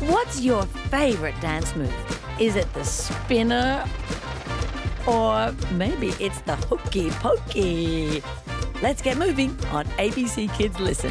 What's your favourite dance move? Is it the spinner? Or maybe it's the hooky pokey? Let's get moving on ABC Kids Listen.